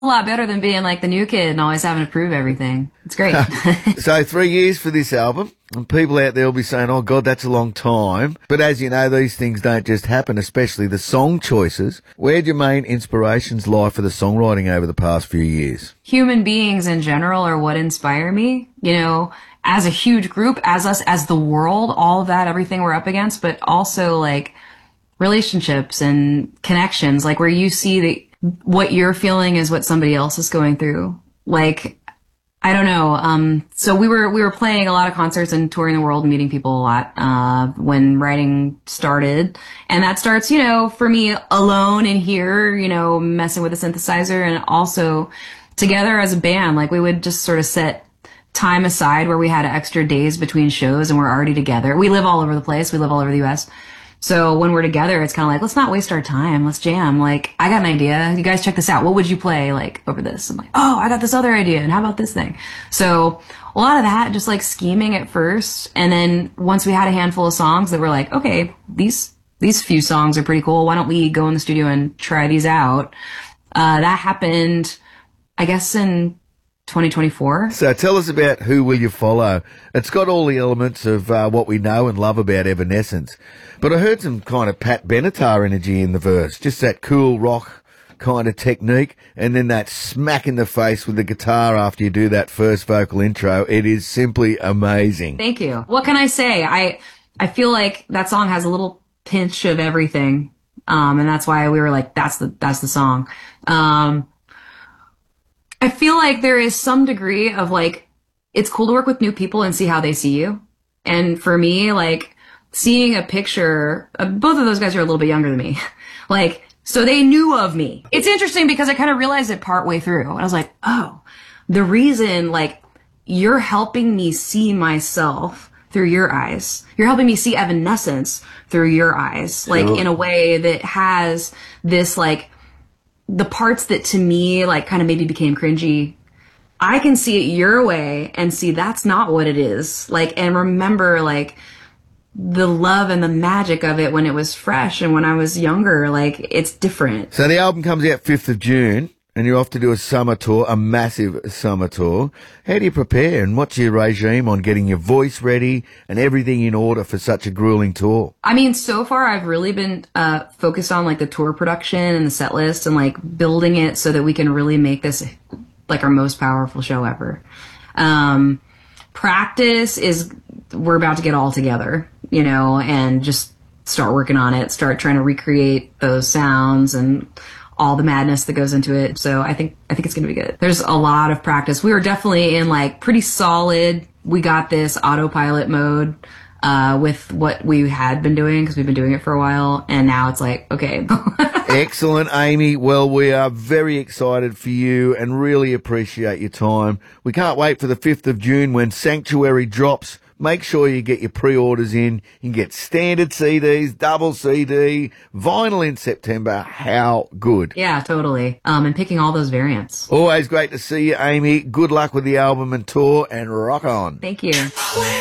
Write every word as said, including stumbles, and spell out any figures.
a lot better than being like the new kid and always having to prove everything. It's great. So three years for this album, and people out there will be saying, oh, God, that's a long time. But as you know, these things don't just happen, especially the song choices. Where'd your main inspirations lie for the songwriting over the past few years? Human beings in general are what inspire me, you know, as a huge group, as us, as the world, all of that, everything we're up against, but also like relationships and connections, like where you see that what you're feeling is what somebody else is going through. Like, I don't know. Um, so we were, we were playing a lot of concerts and touring the world, meeting people a lot, uh, when writing started. And that starts, you know, for me alone in here, you know, messing with a synthesizer, and also together as a band. Like we would just sort of set time aside where we had extra days between shows and we're already together. We live all over the place. We live all over the U S. So when we're together, it's kind of like, let's not waste our time. Let's jam. Like, I got an idea. You guys check this out. What would you play like over this? I'm like, oh, I got this other idea. And how about this thing? So a lot of that, just like scheming at first. And then once we had a handful of songs that were like, okay, these, these few songs are pretty cool. Why don't we go in the studio and try these out? Uh, that happened, I guess, in twenty twenty-four. So tell us about Who Will You Follow? It's got all the elements of uh, what we know and love about Evanescence. But I heard some kind of Pat Benatar energy in the verse, just that cool rock kind of technique, and then that smack in the face with the guitar after you do that first vocal intro. It is simply amazing. Thank you. What can I say? I I feel like that song has a little pinch of everything, um, and that's why we were like, that's the that's the song. Um, I feel like there is some degree of like, it's cool to work with new people and see how they see you. And for me, like seeing a picture, uh, both of those guys are a little bit younger than me. Like, so they knew of me. It's interesting because I kind of realized it partway through. And I was like, oh, the reason, like, you're helping me see myself through your eyes. You're helping me see Evanescence through your eyes. Like, Sure. in a way that has this, like, the parts that to me, like, kind of maybe became cringy, I can see it your way and see that's not what it is. Like, and remember, like, the love and the magic of it when it was fresh and when I was younger. Like, it's different. So the album comes out fifth of June, and you're off to do a summer tour, a massive summer tour. How do you prepare, and what's your regime on getting your voice ready and everything in order for such a grueling tour? I mean, so far I've really been uh focused on like the tour production and the set list and like building it so that we can really make this like our most powerful show ever. Um, practice is, we're about to get all together, you know, and just start working on it, start trying to recreate those sounds and all the madness that goes into it. So I think, I think it's going to be good. There's a lot of practice. We were definitely in like pretty solid, we got this autopilot mode, uh, with what we had been doing because we've been doing it for a while. And now it's like, okay. Excellent, Amy. Well, we are very excited for you and really appreciate your time. We can't wait for the fifth of June when Sanctuary drops. Make sure you get your pre-orders in. You can get standard C Ds, double C D, vinyl in September. How good. Yeah, totally. Um, and picking all those variants. Always great to see you, Amy. Good luck with the album and tour, and rock on. Thank you.